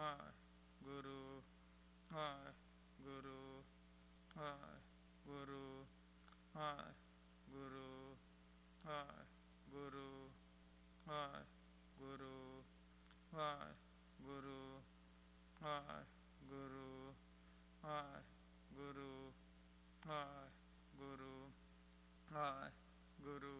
Hi, Guru. Hi, Guru. Hi, Guru. Hi, Guru. Hi, Guru. Hi, Guru. Hi, Guru. Hi, Guru. Hi, Guru. Hi, Guru. Hi,